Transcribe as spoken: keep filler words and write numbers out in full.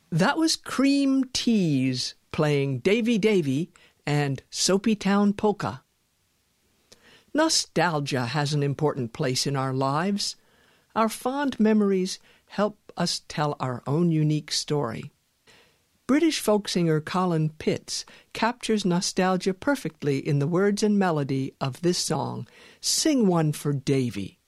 That was Cream Teas playing Davy Davy and Soapy Town Polka. Nostalgia has an important place in our lives. Our fond memories help us tell our own unique story. British folk singer Colin Pitts captures nostalgia perfectly in the words and melody of this song, Sing One for Davy.